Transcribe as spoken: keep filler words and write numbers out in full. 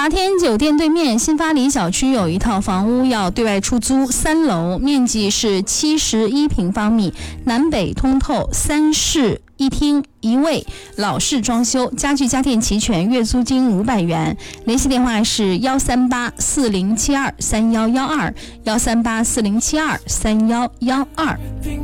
华天酒店对面新发里小区有一套房屋要对外出租，三楼，面积是七十一平方米，南北通透，三室一厅一卫，老式装修，家具家电齐全，月租金五百元。联系电话是幺三八四零七二三幺幺二，幺三八四零七二三幺幺二。